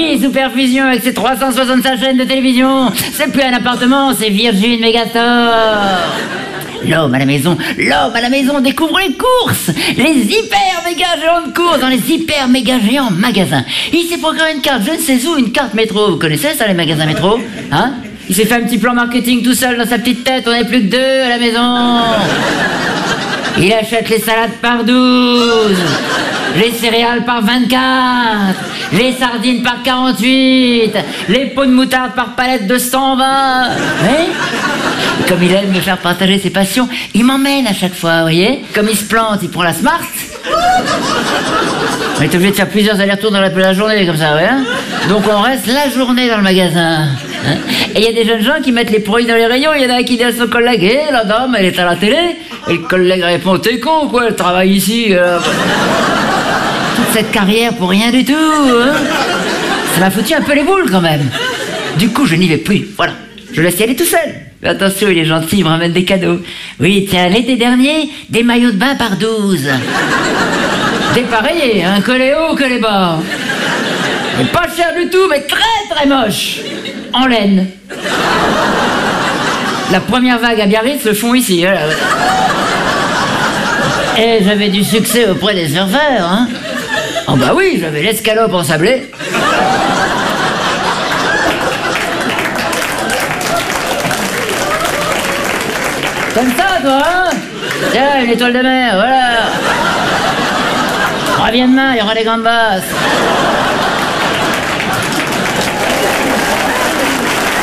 oui, Superfusion avec ses 365 chaînes de télévision. C'est plus un appartement, c'est Virgin Megastore. L'homme à la maison, découvre les courses, les hyper méga géants de courses dans les hyper méga géants magasins. Il s'est procuré une carte, je ne sais où, une carte métro. Vous connaissez ça, les magasins métro? Hein? Il s'est fait un petit plan marketing tout seul dans sa petite tête, on n'est plus que 2 à la maison. Il achète les salades par 12, les céréales par 24, les sardines par 48, les pots de moutarde par palette de 120. Oui? Comme il aime me faire partager ses passions, il m'emmène à chaque fois, vous voyez? Comme il se plante, il prend la Smart. On est obligé de faire plusieurs allers-retours dans la journée, comme ça, ouais, hein? Donc on reste la journée dans le magasin. Hein? Et il y a des jeunes gens qui mettent les produits dans les rayons, il y en a qui dit à son collègue, hé, la dame, elle est à la télé. Et le collègue répond, t'es con, quoi, elle travaille ici. Toute cette carrière pour rien du tout, hein? Ça m'a foutu un peu les boules, quand même. Du coup, je n'y vais plus, voilà. Je laisse y aller tout seul. Mais attention, il est gentil, il me ramène des cadeaux. Oui, tiens, l'été dernier, des maillots de bain par 12. Dépareillés, hein, collés haut, collés bas. Et pas cher du tout, mais très très moche. En laine. La première vague à Biarritz le font ici. Voilà. Et j'avais du succès auprès des surfeurs, hein. Oh bah oui, j'avais l'escalope en sablé. Comme ça, toi, hein? Tiens, une étoile de mer, voilà. Reviens demain, il y aura des gambas.